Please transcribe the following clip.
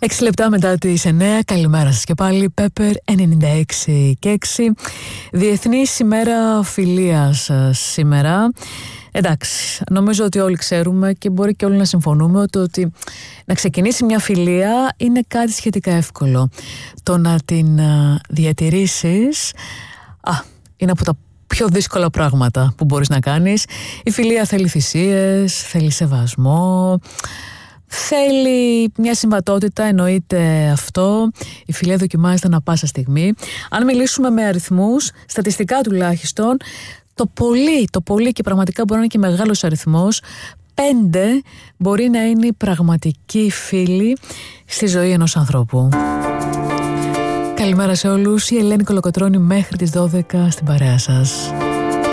6 λεπτά μετά τις 9, καλημέρα σας και πάλι. Pepper 96 και 6. Διεθνής ημέρα φιλίας σήμερα. Εντάξει, νομίζω ότι όλοι ξέρουμε και μπορεί και όλοι να συμφωνούμε ότι να ξεκινήσει μια φιλία είναι κάτι σχετικά εύκολο. Το να την διατηρήσεις είναι από τα πιο δύσκολα πράγματα που μπορείς να κάνεις. Η φιλία θέλει θυσίες, θέλει σεβασμό, θέλει μια συμβατότητα, εννοείται αυτό. Η φιλία δοκιμάζεται ανά πάσα στιγμή. Αν μιλήσουμε με αριθμούς, στατιστικά τουλάχιστον, το πολύ και πραγματικά μπορεί να είναι και μεγάλος αριθμός, 5 μπορεί να είναι οι πραγματικοί φίλοι στη ζωή ενός ανθρώπου. Καλημέρα σε όλους, η Ελένη Κολοκοτρώνη μέχρι τις 12 στην παρέα σας.